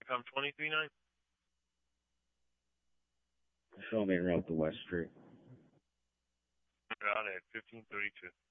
Viacom 23.9. Show me route to West Street. Out at 1532.